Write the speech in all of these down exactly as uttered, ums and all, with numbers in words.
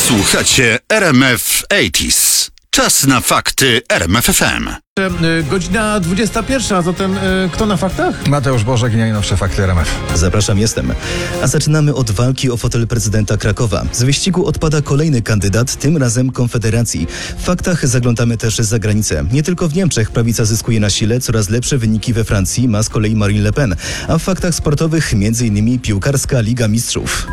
Słuchacie R M F osiemdziesiąt. Czas na fakty R M F F M. Godzina dwudziesta pierwsza, a zatem y, kto na faktach? Mateusz Bożek i najnowsze fakty R M F. Zapraszam, jestem. A zaczynamy od walki o fotel prezydenta Krakowa. Z wyścigu odpada kolejny kandydat, tym razem Konfederacji. W faktach zaglądamy też za granicę. Nie tylko w Niemczech prawica zyskuje na sile, coraz lepsze wyniki we Francji ma z kolei Marine Le Pen. A w faktach sportowych między innymi piłkarska Liga Mistrzów.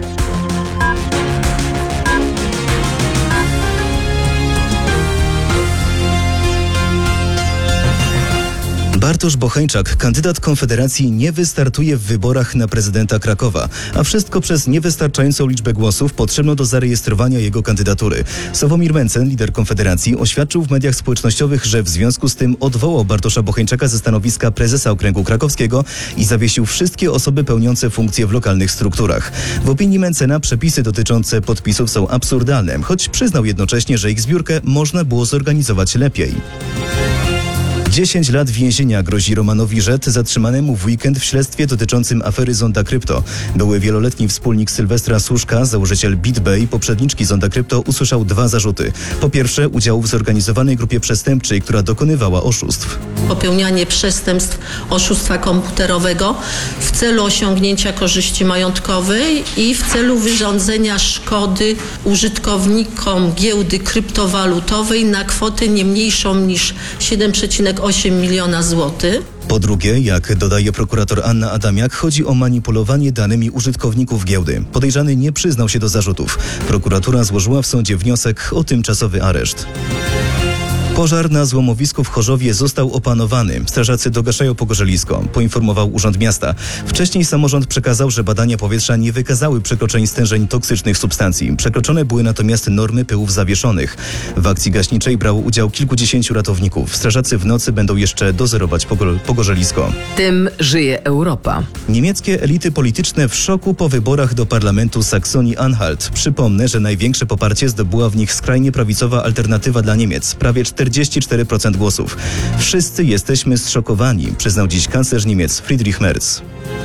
Bartosz Bocheńczak, kandydat Konfederacji, nie wystartuje w wyborach na prezydenta Krakowa, a wszystko przez niewystarczającą liczbę głosów potrzebną do zarejestrowania jego kandydatury. Sławomir Mencen, lider Konfederacji, oświadczył w mediach społecznościowych, że w związku z tym odwołał Bartosza Bocheńczaka ze stanowiska prezesa Okręgu Krakowskiego i zawiesił wszystkie osoby pełniące funkcje w lokalnych strukturach. W opinii Mencena przepisy dotyczące podpisów są absurdalne, choć przyznał jednocześnie, że ich zbiórkę można było zorganizować lepiej. dziesięć lat więzienia grozi Romanowi Rzet, zatrzymanemu w weekend w śledztwie dotyczącym afery Zonda Krypto. Były wieloletni wspólnik Sylwestra Suszka, założyciel BitBay, poprzedniczki Zonda Krypto, usłyszał dwa zarzuty. Po pierwsze, udział w zorganizowanej grupie przestępczej, która dokonywała oszustw. Popełnianie przestępstw oszustwa komputerowego w celu osiągnięcia korzyści majątkowej i w celu wyrządzenia szkody użytkownikom giełdy kryptowalutowej na kwotę nie mniejszą niż siedem przecinek osiem miliona złotych. Po drugie, jak dodaje prokurator Anna Adamiak, chodzi o manipulowanie danymi użytkowników giełdy. Podejrzany nie przyznał się do zarzutów. Prokuratura złożyła w sądzie wniosek o tymczasowy areszt. Pożar na złomowisku w Chorzowie został opanowany. Strażacy dogaszają pogorzelisko, poinformował Urząd Miasta. Wcześniej samorząd przekazał, że badania powietrza nie wykazały przekroczeń stężeń toksycznych substancji. Przekroczone były natomiast normy pyłów zawieszonych. W akcji gaśniczej brało udział kilkudziesięciu ratowników. Strażacy w nocy będą jeszcze dozorować pogo- pogorzelisko. Tym żyje Europa. Niemieckie elity polityczne w szoku po wyborach do parlamentu Saksonii-Anhalt. Przypomnę, że największe poparcie zdobyła w nich skrajnie prawicowa Alternatywa dla Niemiec. Prawie czterdzieści cztery procent głosów. Wszyscy jesteśmy zszokowani, przyznał dziś kanclerz Niemiec Friedrich Merz.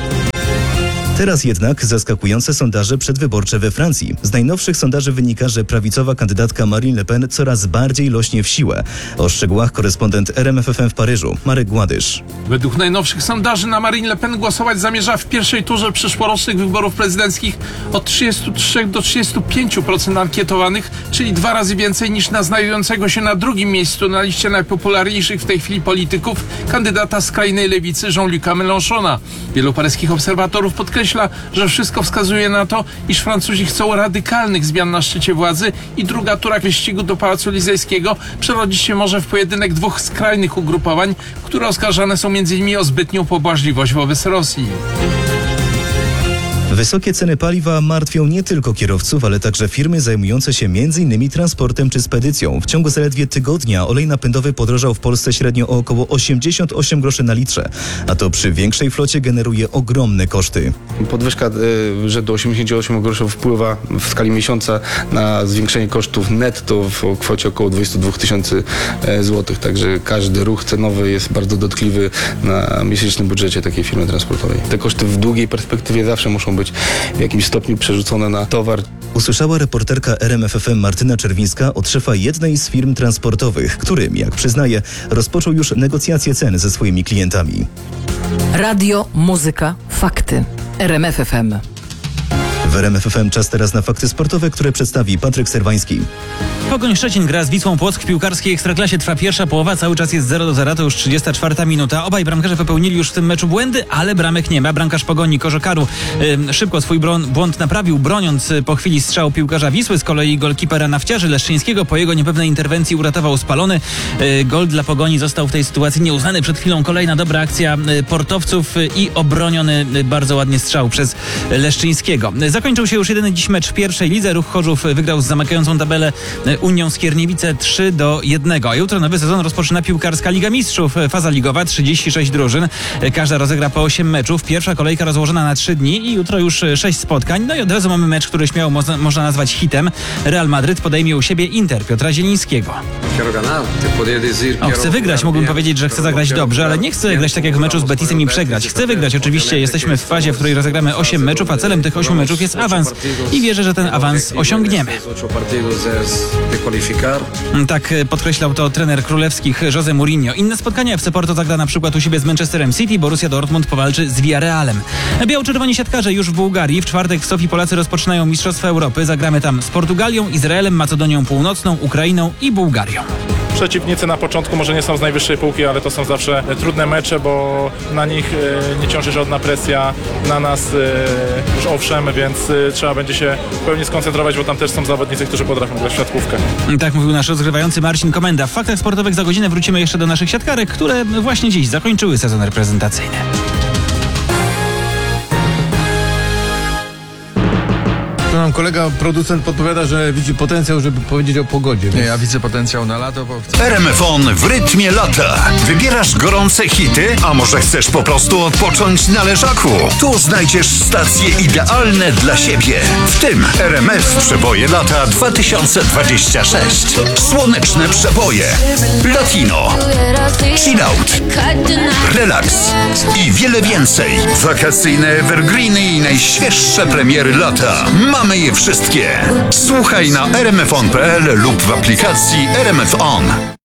Teraz jednak zaskakujące sondaże przedwyborcze we Francji. Z najnowszych sondaży wynika, że prawicowa kandydatka Marine Le Pen coraz bardziej lośnie w siłę. O szczegółach korespondent R M F F M w Paryżu, Marek Gładysz. Według najnowszych sondaży na Marine Le Pen głosować zamierza w pierwszej turze przyszłorocznych wyborów prezydenckich od trzydziestu trzech do trzydziestu pięciu procent ankietowanych, czyli dwa razy więcej niż na znajdującego się na drugim miejscu na liście najpopularniejszych w tej chwili polityków, kandydata skrajnej lewicy Jean-Luca Mélenchona. Wielu paryskich obserwatorów podkreśla, że wszystko wskazuje na to, iż Francuzi chcą radykalnych zmian na szczycie władzy i druga tura wyścigu do Pałacu Elizejskiego przerodzić się może w pojedynek dwóch skrajnych ugrupowań, które oskarżane są między innymi o zbytnią pobłażliwość wobec Rosji. Wysokie ceny paliwa martwią nie tylko kierowców, ale także firmy zajmujące się między innymi transportem czy spedycją. W ciągu zaledwie tygodnia olej napędowy podrożał w Polsce średnio o około osiemdziesiąt osiem groszy na litrze, a to przy większej flocie generuje ogromne koszty. Podwyżka y, rzędu osiemdziesiąt osiem groszy wpływa w skali miesiąca na zwiększenie kosztów netto w kwocie około dwadzieścia dwa tysięcy złotych, także każdy ruch cenowy jest bardzo dotkliwy na miesięcznym budżecie takiej firmy transportowej. Te koszty w długiej perspektywie zawsze muszą być w jakimś stopniu przerzucone na towar. Usłyszała reporterka R M F F M Martyna Czerwińska od szefa jednej z firm transportowych, którym, jak przyznaje, rozpoczął już negocjacje cen ze swoimi klientami. Radio, muzyka, fakty. R M F F M. W R M F F M czas teraz na fakty sportowe, które przedstawi Patryk Serwański. Pogoń Szczecin gra z Wisłą Płock w piłkarskiej Ekstraklasie. Trwa pierwsza połowa, cały czas jest zero do zera, to już trzydziesta czwarta minuta. Obaj bramkarze popełnili już w tym meczu błędy, ale bramek nie ma. Bramkarz Pogoni Kożokaru yy, szybko swój bron, błąd naprawił, broniąc yy, po chwili strzału piłkarza Wisły. Z kolei golkipera Nawciarzy Leszczyńskiego po jego niepewnej interwencji uratował spalony. Yy, gol dla Pogoni został w tej sytuacji nieuznany. Przed chwilą kolejna dobra akcja yy, portowców yy, i obroniony yy, bardzo ładnie strzał przez Leszczyńskiego. Yy, zakończył się już jedyny dziś mecz w pierwszej lidze. Ruch Chorzów wygrał z zamykającą tabelę yy, Unią Skierniewice trzy do jednego. A jutro nowy sezon rozpoczyna piłkarska Liga Mistrzów. Faza ligowa, trzydzieści sześć drużyn. Każda rozegra po osiem meczów. Pierwsza kolejka rozłożona na trzy dni i jutro już sześć spotkań. No i od razu mamy mecz, który śmiało mo- można nazwać hitem. Real Madryt podejmie u siebie Inter Piotra Zielińskiego. O, chcę wygrać, mógłbym powiedzieć, że chcę zagrać dobrze, ale nie chcę grać tak jak w meczu z Betisem i przegrać. Chcę wygrać. Oczywiście jesteśmy w fazie, w której rozegramy osiem meczów, a celem tych ośmiu meczów jest jest awans i wierzę, że ten awans osiągniemy. Tak podkreślał to trener królewskich Jose Mourinho. Inne spotkania F C Porto zagra na przykład u siebie z Manchesterem City, Borussia Dortmund powalczy z Villarrealem. Biało-czerwoni siatkarze już w Bułgarii. W czwartek w Sofii Polacy rozpoczynają Mistrzostwa Europy. Zagramy tam z Portugalią, Izraelem, Macedonią Północną, Ukrainą i Bułgarią. Przeciwnicy na początku może nie są z najwyższej półki, ale to są zawsze trudne mecze, bo na nich nie ciąży żadna presja, na nas już owszem, więc trzeba będzie się w pełni skoncentrować, bo tam też są zawodnicy, którzy potrafią grać w siatkówkę. Tak mówił nasz rozgrywający Marcin Komenda. W faktach sportowych za godzinę wrócimy jeszcze do naszych siatkarek, które właśnie dziś zakończyły sezon reprezentacyjny. To nam kolega producent podpowiada, że widzi potencjał, żeby powiedzieć o pogodzie. Nie, Więc... ja widzę potencjał na lato, bo chcę... R M F On w rytmie lata. Wybierasz gorące hity, a może chcesz po prostu odpocząć na leżaku? Tu znajdziesz stacje idealne dla siebie. W tym R M F Przeboje lata dwa tysiące dwadzieścia sześć. Słoneczne przeboje, latino, chill out, relaks i wiele więcej. Wakacyjne evergreeny i najświeższe premiery lata. Mamy je wszystkie. Słuchaj na r m f on kropka p l lub w aplikacji R M F On.